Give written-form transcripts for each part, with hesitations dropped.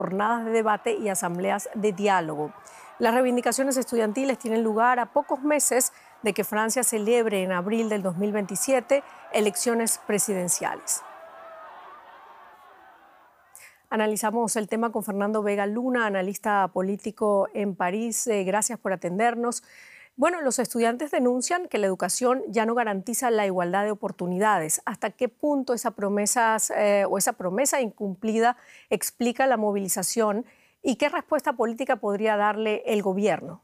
jornadas de debate y asambleas de diálogo. Las reivindicaciones estudiantiles tienen lugar a pocos meses de que Francia celebre en abril del 2027 elecciones presidenciales. Analizamos el tema con Fernando Vega Luna, analista político en París. Gracias por atendernos. Bueno, los estudiantes denuncian que la educación ya no garantiza la igualdad de oportunidades. ¿Hasta qué punto esa promesa incumplida explica la movilización y qué respuesta política podría darle el gobierno?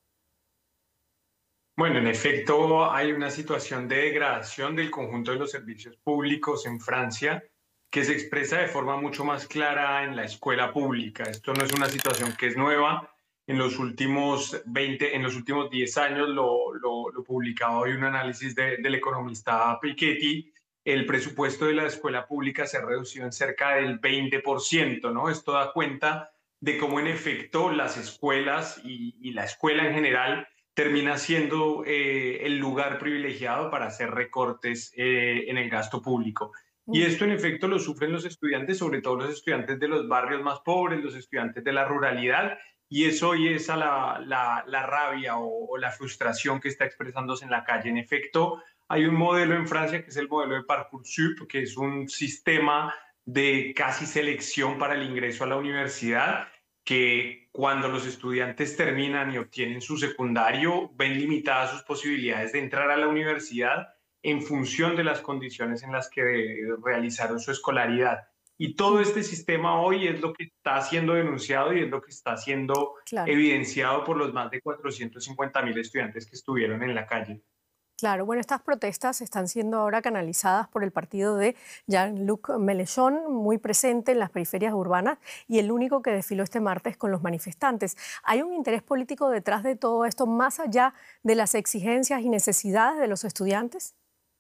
Bueno, en efecto, hay una situación de degradación del conjunto de los servicios públicos en Francia que se expresa de forma mucho más clara en la escuela pública. Esto no es una situación que es nueva. En los últimos 10 años lo publicaba hoy un análisis del economista Piketty. El presupuesto de la escuela pública se ha reducido en cerca del 20%, ¿no? Esto da cuenta de cómo en efecto las escuelas y la escuela en general termina siendo el lugar privilegiado para hacer recortes en el gasto público. Y Mm. esto en efecto lo sufren los estudiantes, sobre todo los estudiantes de los barrios más pobres, los estudiantes de la ruralidad, y eso hoy es a la rabia o la frustración que está expresándose en la calle. En efecto, hay un modelo en Francia que es el modelo de Parcoursup, que es un sistema de casi selección para el ingreso a la universidad, que cuando los estudiantes terminan y obtienen su secundario, ven limitadas sus posibilidades de entrar a la universidad en función de las condiciones en las que realizaron su escolaridad. Y todo Mm. este sistema hoy es lo que está siendo denunciado y es lo que está siendo Claro. evidenciado por los más de 450.000 estudiantes que estuvieron en la calle. Claro, bueno, estas protestas están siendo ahora canalizadas por el partido de Jean-Luc Mélenchon, muy presente en las periferias urbanas y el único que desfiló este martes con los manifestantes. ¿Hay un interés político detrás de todo esto, más allá de las exigencias y necesidades de los estudiantes?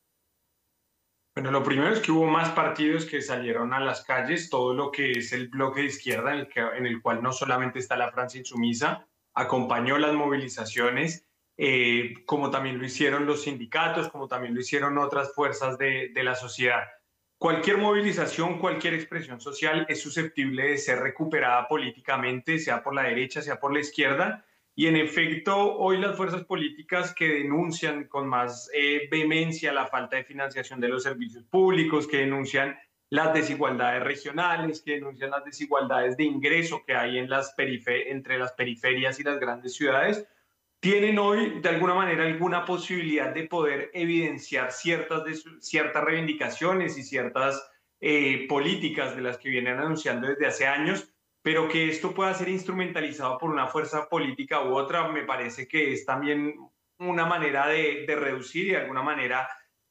Bueno, lo primero es que hubo más partidos que salieron a las calles, todo lo que es el bloque de izquierda, en el cual no solamente está la Francia insumisa, acompañó las movilizaciones, como también lo hicieron los sindicatos, como también lo hicieron otras fuerzas de la sociedad. Cualquier movilización, cualquier expresión social es susceptible de ser recuperada políticamente, sea por la derecha, sea por la izquierda, y en efecto, hoy las fuerzas políticas que denuncian con más vehemencia la falta de financiación de los servicios públicos, que denuncian las desigualdades regionales, que denuncian las desigualdades de ingreso que hay entre las periferias y las grandes ciudades, tienen hoy de alguna manera alguna posibilidad de poder evidenciar ciertas reivindicaciones y ciertas políticas de las que vienen anunciando desde hace años, pero que esto pueda ser instrumentalizado por una fuerza política u otra, me parece que es también una manera de reducir y de alguna manera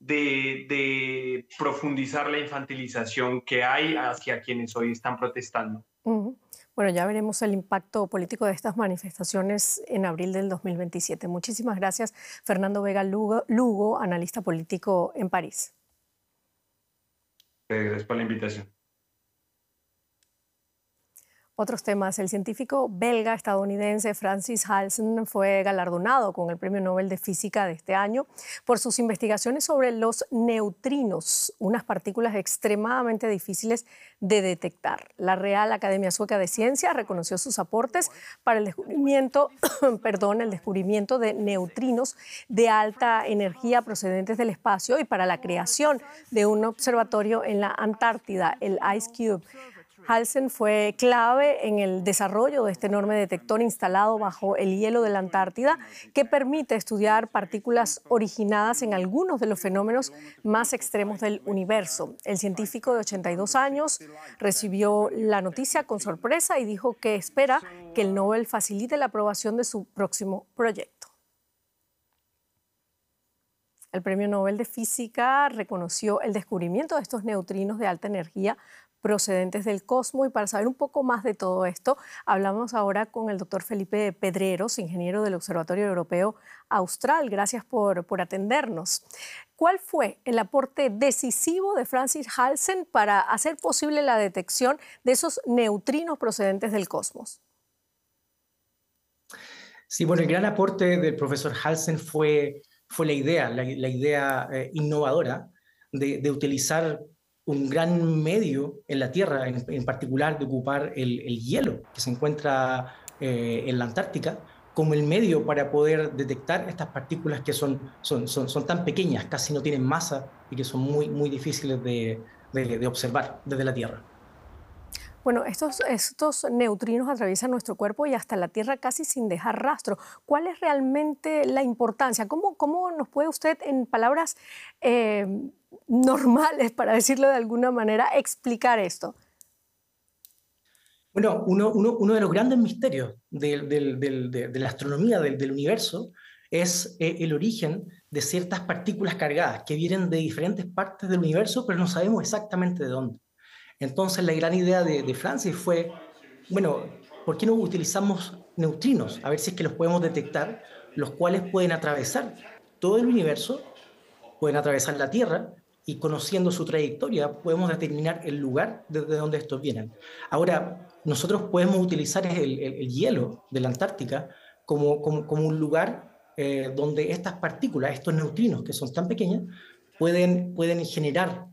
de profundizar la infantilización que hay hacia quienes hoy están protestando. Ujú. Bueno, ya veremos el impacto político de estas manifestaciones en abril del 2027. Muchísimas gracias, Fernando Vega Lugo, analista político en París. Gracias por la invitación. Otros temas. El científico belga-estadounidense Francis Halsen fue galardonado con el Premio Nobel de Física de este año por sus investigaciones sobre los neutrinos, unas partículas extremadamente difíciles de detectar. La Real Academia Sueca de Ciencias reconoció sus aportes para el descubrimiento, el descubrimiento de neutrinos de alta energía procedentes del espacio y para la creación de un observatorio en la Antártida, el IceCube. Halsen fue clave en el desarrollo de este enorme detector instalado bajo el hielo de la Antártida que permite estudiar partículas originadas en algunos de los fenómenos más extremos del universo. El científico de 82 años recibió la noticia con sorpresa y dijo que espera que el Nobel facilite la aprobación de su próximo proyecto. El Premio Nobel de Física reconoció el descubrimiento de estos neutrinos de alta energía procedentes del cosmos. Y para saber un poco más de todo esto, hablamos ahora con el doctor Felipe Pedreros, ingeniero del Observatorio Europeo Austral. Gracias por atendernos. ¿Cuál fue el aporte decisivo de Francis Halsen para hacer posible la detección de esos neutrinos procedentes del cosmos? Sí, bueno, el gran aporte del profesor Halsen fue la idea innovadora de utilizar un gran medio en la Tierra, en particular de ocupar el hielo que se encuentra en la Antártica, como el medio para poder detectar estas partículas que son tan pequeñas, casi no tienen masa y que son muy, muy difíciles de observar desde la Tierra. Bueno, estos neutrinos atraviesan nuestro cuerpo y hasta la Tierra casi sin dejar rastro. ¿Cuál es realmente la importancia? ¿Cómo nos puede usted, en palabras normales, para decirlo de alguna manera, explicar esto? Bueno, uno de los grandes misterios de la astronomía del universo es el origen de ciertas partículas cargadas que vienen de diferentes partes del universo, pero no sabemos exactamente de dónde. Entonces la gran idea de Francis fue, bueno, ¿por qué no utilizamos neutrinos? A ver si es que los podemos detectar, los cuales pueden atravesar todo el universo, pueden atravesar la Tierra, y conociendo su trayectoria podemos determinar el lugar desde donde estos vienen. Ahora, nosotros podemos utilizar el hielo de la Antártica como un lugar donde estas partículas, estos neutrinos que son tan pequeñas, pueden generar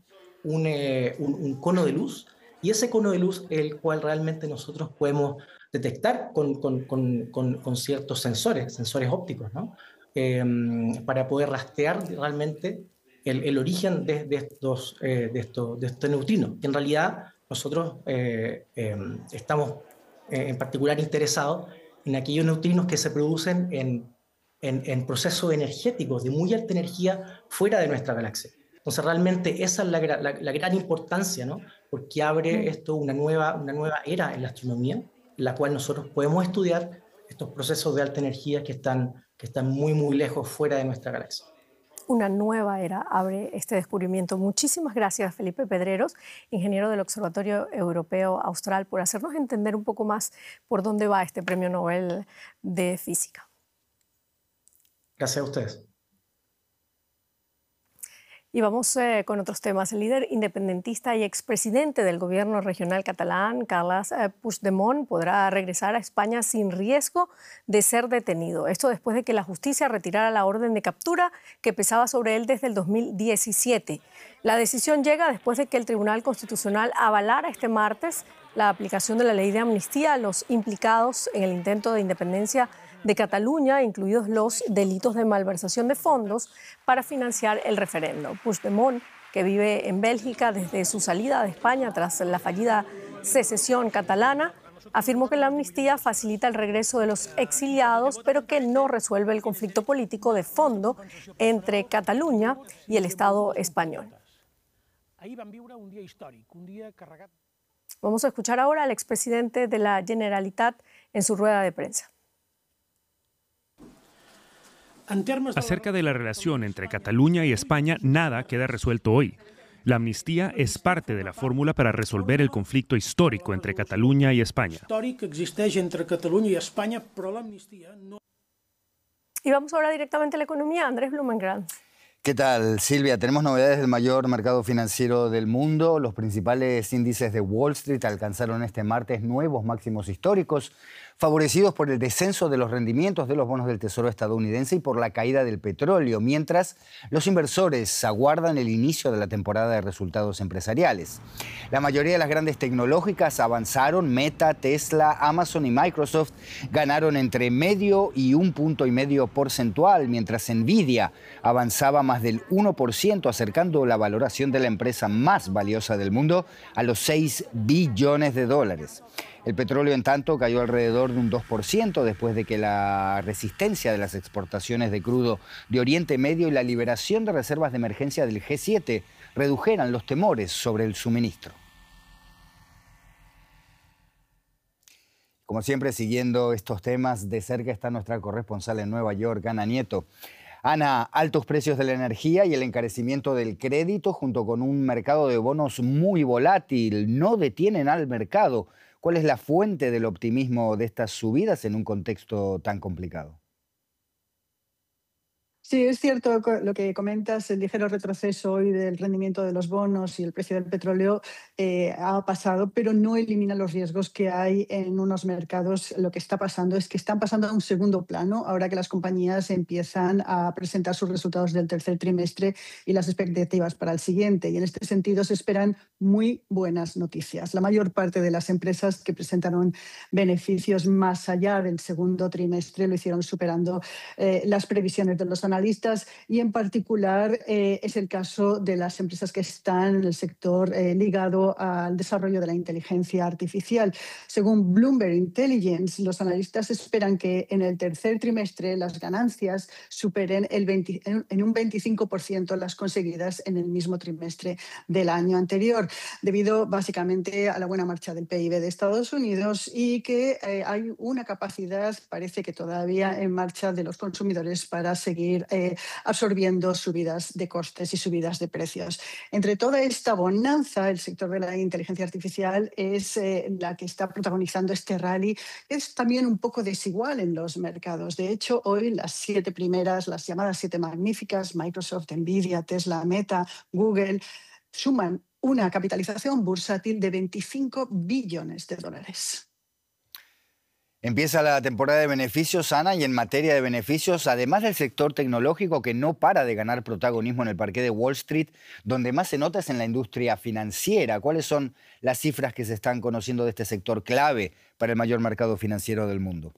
un cono de luz, y ese cono de luz es el cual realmente nosotros podemos detectar con ciertos sensores ópticos, ¿no? Para poder rastrear realmente el origen de estos neutrinos, que en realidad nosotros estamos en particular interesados en aquellos neutrinos que se producen en procesos energéticos de muy alta energía fuera de nuestra galaxia. Entonces realmente esa es la gran importancia, ¿no? Porque abre esto una nueva era en la astronomía, en la cual nosotros podemos estudiar estos procesos de alta energía que están muy, muy lejos fuera de nuestra galaxia. Una nueva era abre este descubrimiento. Muchísimas gracias, Felipe Pedreros, ingeniero del Observatorio Europeo Austral, por hacernos entender un poco más por dónde va este Premio Nobel de Física. Gracias a ustedes. Y vamos con otros temas. El líder independentista y expresidente del gobierno regional catalán, Carles Puigdemont, podrá regresar a España sin riesgo de ser detenido. Esto después de que la justicia retirara la orden de captura que pesaba sobre él desde el 2017. La decisión llega después de que el Tribunal Constitucional avalara este martes la aplicación de la ley de amnistía a los implicados en el intento de independencia de Cataluña, incluidos los delitos de malversación de fondos para financiar el referendo. Puigdemont, que vive en Bélgica desde su salida de España tras la fallida secesión catalana, afirmó que la amnistía facilita el regreso de los exiliados, pero que no resuelve el conflicto político de fondo entre Cataluña y el Estado español. Vamos a escuchar ahora al expresidente de la Generalitat en su rueda de prensa. Acerca de la relación entre Cataluña y España, nada queda resuelto hoy. La amnistía es parte de la fórmula para resolver el conflicto histórico entre Cataluña y España. Y vamos ahora directamente a la economía. Andrés Blumengrad. ¿Qué tal, Silvia? Tenemos novedades del mayor mercado financiero del mundo. Los principales índices de Wall Street alcanzaron este martes nuevos máximos históricos, favorecidos por el descenso de los rendimientos de los bonos del Tesoro estadounidense y por la caída del petróleo, mientras los inversores aguardan el inicio de la temporada de resultados empresariales. La mayoría de las grandes tecnológicas avanzaron. Meta, Tesla, Amazon y Microsoft ganaron entre 0,5 y 1,5 puntos porcentual, mientras Nvidia avanzaba más del 1%, acercando la valoración de la empresa más valiosa del mundo a los $6 billones. El petróleo, en tanto, cayó alrededor de un 2% después de que la resistencia de las exportaciones de crudo de Oriente Medio y la liberación de reservas de emergencia del G7 redujeran los temores sobre el suministro. Como siempre, siguiendo estos temas de cerca está nuestra corresponsal en Nueva York, Ana Nieto. Ana, altos precios de la energía y el encarecimiento del crédito, junto con un mercado de bonos muy volátil, no detienen al mercado. ¿Cuál es la fuente del optimismo de estas subidas en un contexto tan complicado? Sí, es cierto lo que comentas, el ligero retroceso hoy del rendimiento de los bonos y el precio del petróleo ha pasado, pero no elimina los riesgos que hay en unos mercados. Lo que está pasando es que están pasando a un segundo plano ahora que las compañías empiezan a presentar sus resultados del tercer trimestre y las expectativas para el siguiente. Y en este sentido se esperan muy buenas noticias. La mayor parte de las empresas que presentaron beneficios más allá del segundo trimestre lo hicieron superando las previsiones de los analistas, y en particular es el caso de las empresas que están en el sector ligado al desarrollo de la inteligencia artificial. Según Bloomberg Intelligence, los analistas esperan que en el tercer trimestre las ganancias superen en un 25% las conseguidas en el mismo trimestre del año anterior, debido básicamente a la buena marcha del PIB de Estados Unidos y que hay una capacidad, parece que todavía en marcha, de los consumidores para seguir absorbiendo subidas de costes y subidas de precios. Entre toda esta bonanza, el sector de la inteligencia artificial es la que está protagonizando este rally. Es también un poco desigual en los mercados. De hecho, hoy las 7 primeras, las llamadas 7 magníficas, Microsoft, Nvidia, Tesla, Meta, Google, suman una capitalización bursátil de 25 billones de dólares. Empieza la temporada de beneficios, Ana, y en materia de beneficios, además del sector tecnológico que no para de ganar protagonismo en el parqué de Wall Street, donde más se nota es en la industria financiera. ¿Cuáles son las cifras que se están conociendo de este sector clave para el mayor mercado financiero del mundo?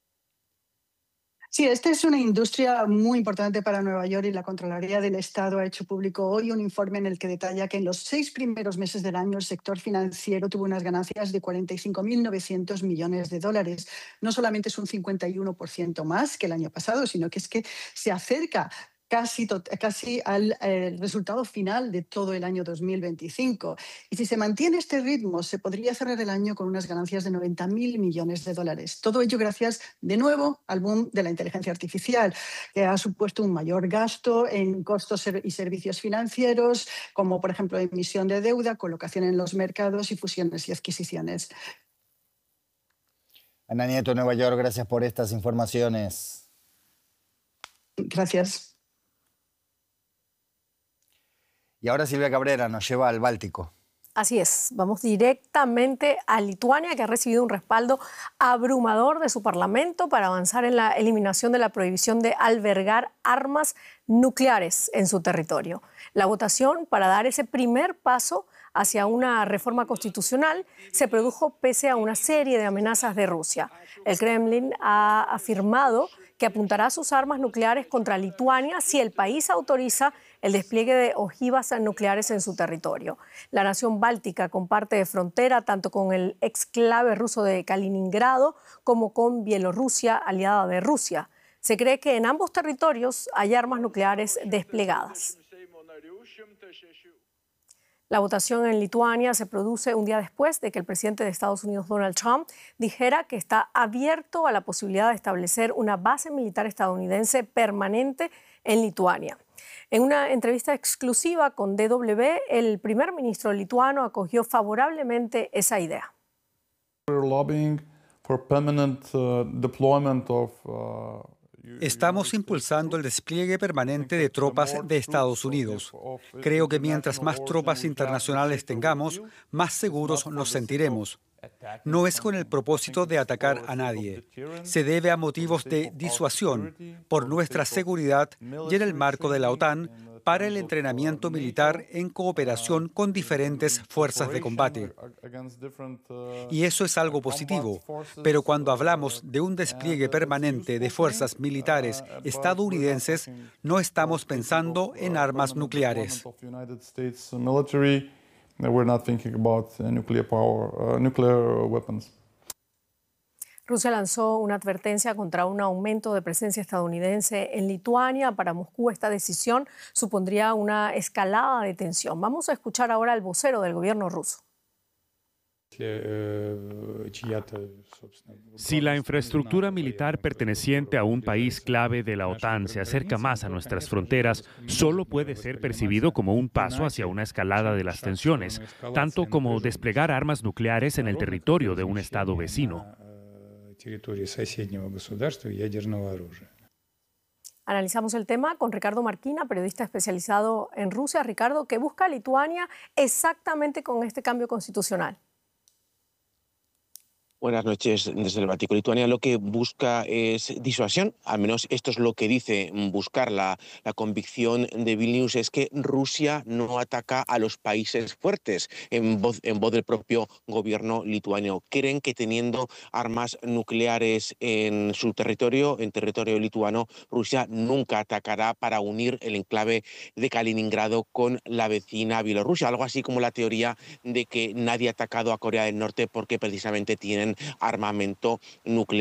Sí, esta es una industria muy importante para Nueva York y la Contraloría del Estado ha hecho público hoy un informe en el que detalla que en los 6 primeros meses del año el sector financiero tuvo unas ganancias de 45.900 millones de dólares. No solamente es un 51% más que el año pasado, sino que es que se acerca casi al resultado final de todo el año 2025. Y si se mantiene este ritmo, se podría cerrar el año con unas ganancias de 90.000 millones de dólares. Todo ello gracias, de nuevo, al boom de la inteligencia artificial, que ha supuesto un mayor gasto en costos y servicios financieros, como por ejemplo emisión de deuda, colocación en los mercados y fusiones y adquisiciones. Ana Nieto, Nueva York, gracias por estas informaciones. Gracias. Y ahora Silvia Cabrera nos lleva al Báltico. Así es, vamos directamente a Lituania, que ha recibido un respaldo abrumador de su parlamento para avanzar en la eliminación de la prohibición de albergar armas nucleares en su territorio. La votación para dar ese primer paso hacia una reforma constitucional se produjo pese a una serie de amenazas de Rusia. El Kremlin ha afirmado que apuntará sus armas nucleares contra Lituania si el país autoriza el despliegue de ojivas nucleares en su territorio. La nación báltica comparte frontera tanto con el exclave ruso de Kaliningrado como con Bielorrusia, aliada de Rusia. Se cree que en ambos territorios hay armas nucleares desplegadas. La votación en Lituania se produce un día después de que el presidente de Estados Unidos, Donald Trump, dijera que está abierto a la posibilidad de establecer una base militar estadounidense permanente en Lituania. En una entrevista exclusiva con DW, el primer ministro lituano acogió favorablemente esa idea. Estamos impulsando el despliegue permanente de tropas de Estados Unidos. Creo que mientras más tropas internacionales tengamos, más seguros nos sentiremos. No es con el propósito de atacar a nadie. Se debe a motivos de disuasión, por nuestra seguridad y en el marco de la OTAN, para el entrenamiento militar en cooperación con diferentes fuerzas de combate. Y eso es algo positivo, pero cuando hablamos de un despliegue permanente de fuerzas militares estadounidenses, no estamos pensando en armas nucleares. Rusia lanzó una advertencia contra un aumento de presencia estadounidense en Lituania. Para Moscú, esta decisión supondría una escalada de tensión. Vamos a escuchar ahora al vocero del gobierno ruso. Si la infraestructura militar perteneciente a un país clave de la OTAN se acerca más a nuestras fronteras, solo puede ser percibido como un paso hacia una escalada de las tensiones, tanto como desplegar armas nucleares en el territorio de un estado vecino. Analizamos el tema con Ricardo Marquina, periodista especializado en Rusia. Ricardo, ¿qué busca Lituania exactamente con este cambio constitucional? Buenas noches desde el Báltico. Lituania lo que busca es disuasión, al menos esto es lo que dice buscar. La convicción de Vilnius es que Rusia no ataca a los países fuertes, en voz del propio gobierno lituano. Creen que teniendo armas nucleares en su territorio, en territorio lituano, Rusia nunca atacará para unir el enclave de Kaliningrado con la vecina Bielorrusia. Algo así como la teoría de que nadie ha atacado a Corea del Norte porque precisamente tienen armamento nuclear.